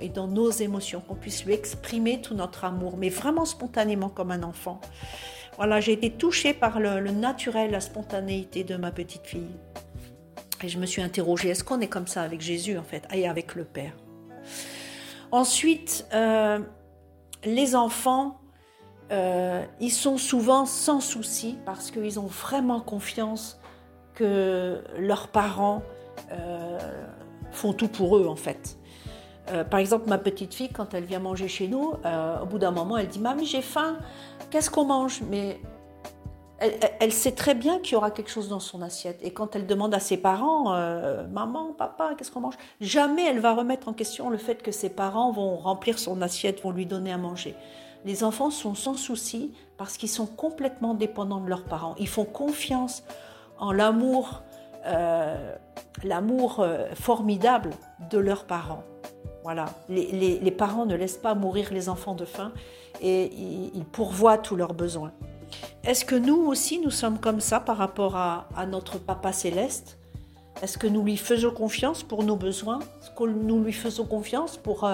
et dans nos émotions, qu'on puisse lui exprimer tout notre amour, mais vraiment spontanément comme un enfant. Voilà, j'ai été touchée par le naturel, la spontanéité de ma petite fille. Et je me suis interrogée, est-ce qu'on est comme ça avec Jésus en fait, et avec le Père? Ensuite, les enfants, ils sont souvent sans souci parce qu'ils ont vraiment confiance que leurs parents font tout pour eux en fait. Par exemple, ma petite fille, quand elle vient manger chez nous, au bout d'un moment, elle dit « Mamie, j'ai faim, qu'est-ce qu'on mange ?» Mais elle sait très bien qu'il y aura quelque chose dans son assiette. Et quand elle demande à ses parents « Maman, papa, qu'est-ce qu'on mange ?» Jamais elle va remettre en question le fait que ses parents vont remplir son assiette, vont lui donner à manger. Les enfants sont sans souci parce qu'ils sont complètement dépendants de leurs parents. Ils font confiance en l'amour formidable de leurs parents. Voilà. Les parents ne laissent pas mourir les enfants de faim et ils pourvoient tous leurs besoins. Est-ce que nous aussi, nous sommes comme ça par rapport à notre Papa Céleste? Est-ce que nous lui faisons confiance pour nos besoins? Est-ce que nous lui faisons confiance pour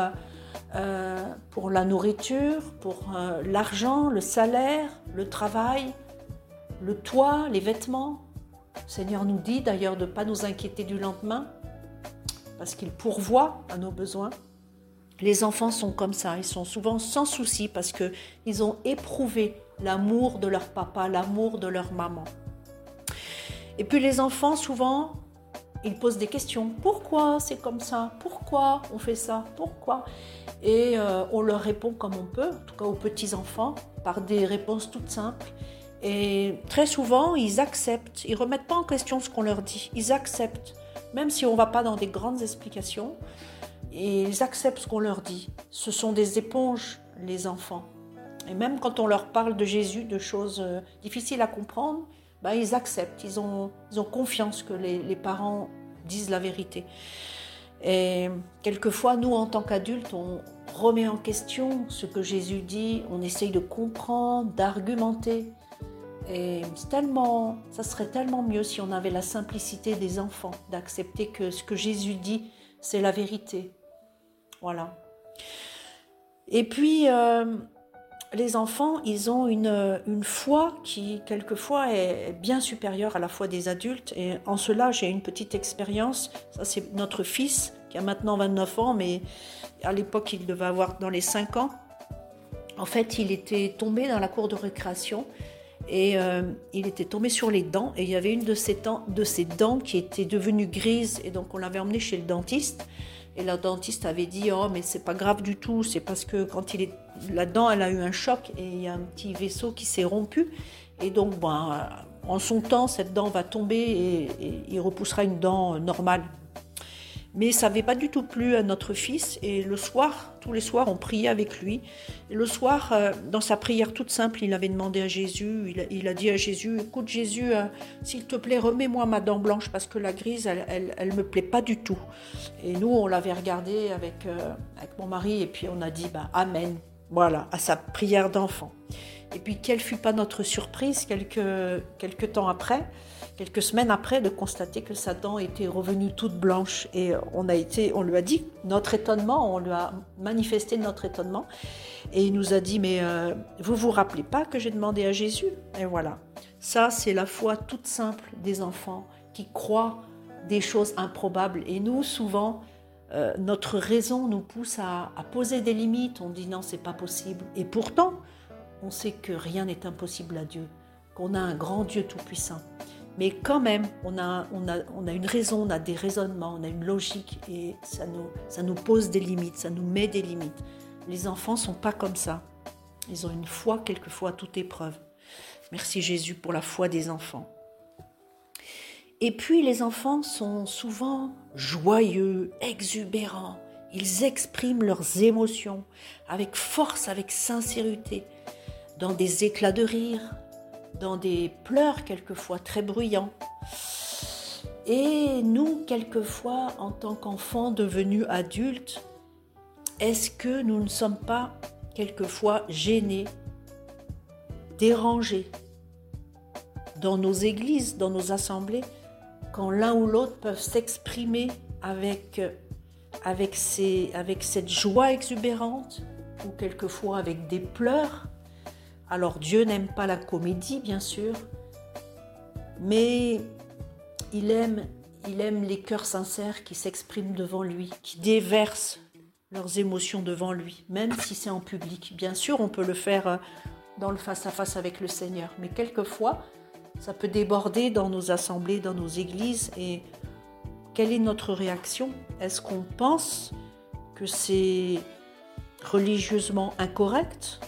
la nourriture, pour l'argent, le salaire, le travail, le toit, les vêtements? Le Seigneur nous dit d'ailleurs de ne pas nous inquiéter du lendemain, parce qu'il pourvoit à nos besoins. Les enfants sont comme ça, ils sont souvent sans souci parce qu'ils ont éprouvé l'amour de leur papa, l'amour de leur maman. Et puis les enfants, souvent, ils posent des questions. Pourquoi c'est comme ça? Pourquoi on fait ça? Pourquoi? Et on leur répond comme on peut, en tout cas aux petits-enfants, par des réponses toutes simples. Et très souvent, ils acceptent, ils ne remettent pas en question ce qu'on leur dit, ils acceptent. Même si on ne va pas dans des grandes explications, ils acceptent ce qu'on leur dit. Ce sont des éponges, les enfants. Et même quand on leur parle de Jésus, de choses difficiles à comprendre, ils acceptent, ils ont confiance que les parents disent la vérité. Et quelquefois, nous, en tant qu'adultes, on remet en question ce que Jésus dit, on essaye de comprendre, d'argumenter. Et ça serait tellement mieux si on avait la simplicité des enfants, d'accepter que ce que Jésus dit, c'est la vérité. Voilà. Et puis, les enfants, ils ont une foi qui, quelquefois, est bien supérieure à la foi des adultes. Et en cela, j'ai une petite expérience. Ça, c'est notre fils, qui a maintenant 29 ans, mais à l'époque, il devait avoir dans les 5 ans. En fait, il était tombé dans la cour de récréation et il était tombé sur les dents. Et il y avait une de ses dents qui était devenue grise. Et donc, on l'avait emmené chez le dentiste. Et la dentiste avait dit « Oh, mais c'est pas grave du tout, c'est parce que quand la dent, elle a eu un choc et il y a un petit vaisseau qui s'est rompu. Et donc, en son temps, cette dent va tomber et il repoussera une dent normale. » Mais ça n'avait pas du tout plu à notre fils. Et le soir, tous les soirs, on priait avec lui. Et le soir, dans sa prière toute simple, il avait demandé à Jésus, il a dit à Jésus, « Écoute Jésus, s'il te plaît, remets-moi ma dent blanche parce que la grise, elle me plaît pas du tout. » Et nous, on l'avait regardé avec mon mari et puis on a dit « Amen ». Voilà, à sa prière d'enfant. Et puis, quelle fut pas notre surprise quelques temps après, quelques semaines après, de constater que sa dent était revenue toute blanche. Et on lui a dit notre étonnement, on lui a manifesté notre étonnement. Et il nous a dit, mais vous vous rappelez pas que j'ai demandé à Jésus? Et voilà. Ça, c'est la foi toute simple des enfants qui croient des choses improbables. Et nous, souvent, notre raison nous pousse à poser des limites. On dit non, c'est pas possible. Et pourtant, on sait que rien n'est impossible à Dieu, qu'on a un grand Dieu tout-puissant. Mais quand même, on a une raison, on a des raisonnements, on a une logique et ça nous pose des limites, ça nous met des limites. Les enfants ne sont pas comme ça. Ils ont une foi quelquefois à toute épreuve. Merci Jésus pour la foi des enfants. Et puis les enfants sont souvent joyeux, exubérants. Ils expriment leurs émotions avec force, avec sincérité, dans des éclats de rire, dans des pleurs quelquefois très bruyants. Et nous, quelquefois, en tant qu'enfants devenus adultes, est-ce que nous ne sommes pas quelquefois gênés, dérangés dans nos églises, dans nos assemblées, quand l'un ou l'autre peuvent s'exprimer avec avec cette joie exubérante ou quelquefois avec des pleurs. Alors Dieu n'aime pas la comédie, bien sûr, mais il aime les cœurs sincères qui s'expriment devant lui, qui déversent leurs émotions devant lui, même si c'est en public. Bien sûr, on peut le faire dans le face-à-face avec le Seigneur, mais quelquefois, ça peut déborder dans nos assemblées, dans nos églises. Et quelle est notre réaction? Est-ce qu'on pense que c'est religieusement incorrect?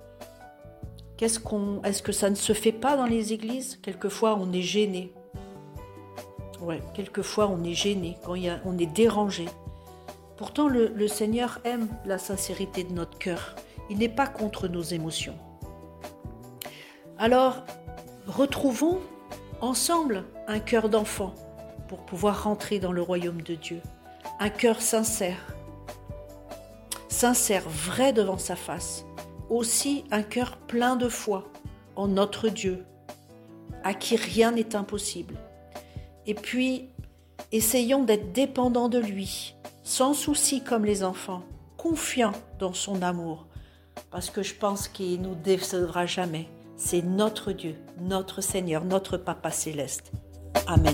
Est-ce que ça ne se fait pas dans les églises? Quelquefois, on est gêné. Ouais, quelquefois, on est gêné, on est dérangé. Pourtant, le Seigneur aime la sincérité de notre cœur. Il n'est pas contre nos émotions. Alors, retrouvons ensemble un cœur d'enfant pour pouvoir rentrer dans le royaume de Dieu. Un cœur sincère, vrai devant sa face. Aussi un cœur plein de foi en notre Dieu, à qui rien n'est impossible. Et puis, essayons d'être dépendants de lui, sans souci comme les enfants, confiants dans son amour, parce que je pense qu'il ne nous décevra jamais. C'est notre Dieu, notre Seigneur, notre Papa céleste. Amen.